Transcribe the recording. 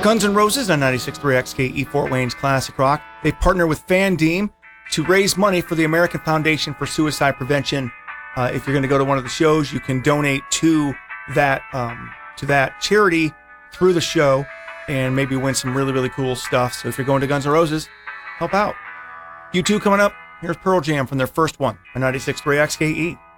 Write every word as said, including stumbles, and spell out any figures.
Guns N' Roses on ninety-six point three X K E Fort Wayne's Classic Rock. They partner with FanDeem to raise money for the American Foundation for Suicide Prevention. Uh, if you're going to go to one of the shows, you can donate to that um, to that charity through the show and maybe win some really, really cool stuff. So if you're going to Guns N' Roses, help out. U two coming up. Here's Pearl Jam from their first one on ninety-six point three X K E.